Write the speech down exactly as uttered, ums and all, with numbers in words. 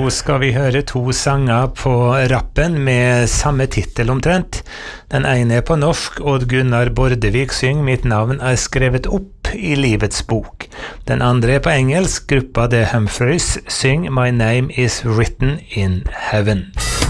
Nå skal vi høre to sanger på rappen med samme titel omtrent. Den ene er på norsk, Odd Gunnar Bordevik synger «Mitt navn er skrevet opp i livets bok». Den andre er på engelsk, gruppa The Humphreys synger «My name is written in heaven».